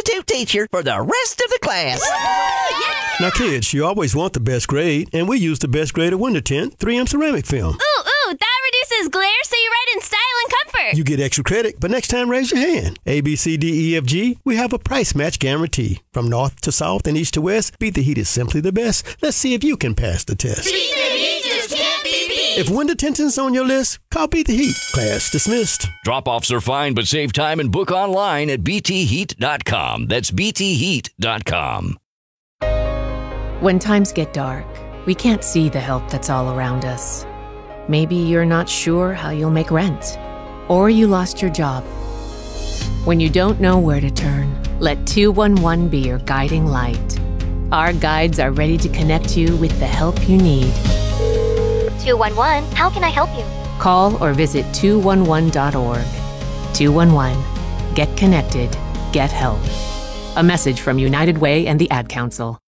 substitute teacher for the rest of the class. Now, kids, you always want the best grade, and we use the best grade of Window Tint 3M ceramic film. Ooh, that reduces glare so you write in style and comfort. You get extra credit, but next time raise your hand. A, B, C, D, E, F, G, we have a price match guarantee. From north to south and east to west, Beat the Heat is simply the best. Let's see if you can pass the test. Beat the Heat just can't be beat. If Window Tinting's on your list, call Beat the Heat. Class dismissed. Drop-offs are fine, but save time and book online at btheat.com. That's btheat.com. When times get dark, we can't see the help that's all around us. Maybe you're not sure how you'll make rent, or you lost your job. When you don't know where to turn, let 211 be your guiding light. Our guides are ready to connect you with the help you need. 211, how can I help you? Call or visit 211.org. 211. Get connected. Get help. A message from United Way and the Ad Council.